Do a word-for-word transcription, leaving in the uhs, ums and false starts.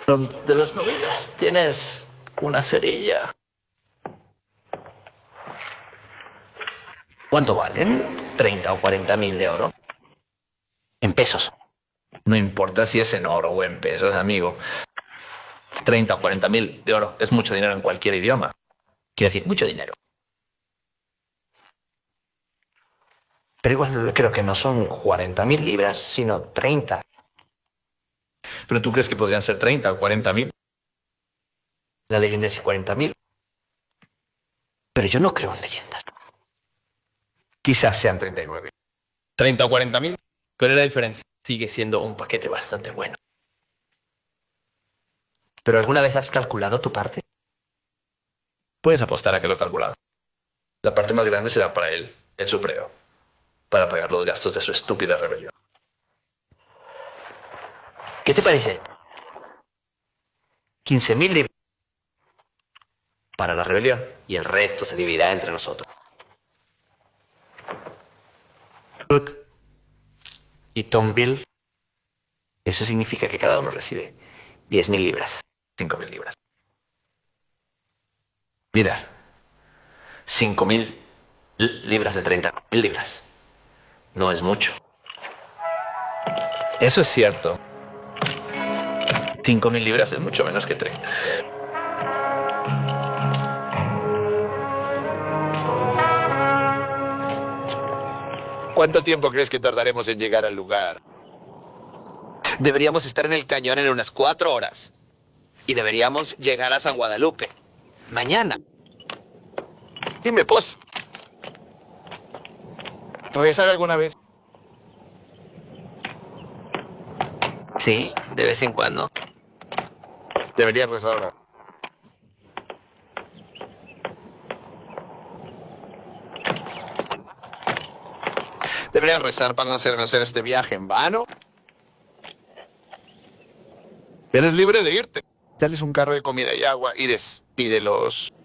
De los novillos tienes una cerilla. ¿Cuánto valen? Treinta o cuarenta mil de oro. En pesos. No importa si es en oro o en pesos, amigo. Treinta o cuarenta mil de oro es mucho dinero en cualquier idioma. Quiero decir, mucho dinero. Pero igual creo que no son cuarenta mil libras, sino treinta. ¿Pero tú crees que podrían ser treinta o cuarenta mil? La leyenda dice cuarenta mil. Pero yo no creo en leyendas. Quizás sean treinta y nueve. ¿treinta o cuarenta mil? ¿Cuál es la diferencia? Sigue siendo un paquete bastante bueno. ¿Pero alguna vez has calculado tu parte? Puedes apostar a que lo he calculado. La parte más grande será para él, el supremo, para pagar los gastos de su estúpida rebelión. ¿Qué te parece? quince mil libras para la rebelión y el resto se dividirá entre nosotros. Hook y Tom Bill. Eso significa que cada uno recibe diez mil libras, cinco mil libras. Mira, cinco mil libras de treinta mil libras. No es mucho. Eso es cierto. cinco mil libras es mucho menos que treinta. ¿Cuánto tiempo crees que tardaremos en llegar al lugar? Deberíamos estar en el cañón en unas cuatro horas. Y deberíamos llegar a San Guadalupe. Mañana. Dime, pues. ¿Rezar alguna vez? Sí, de vez en cuando. Deberías rezar ahora. Deberías rezar para no hacerme hacer este viaje en vano. Eres libre de irte. Dales un carro de comida y agua y despídelos.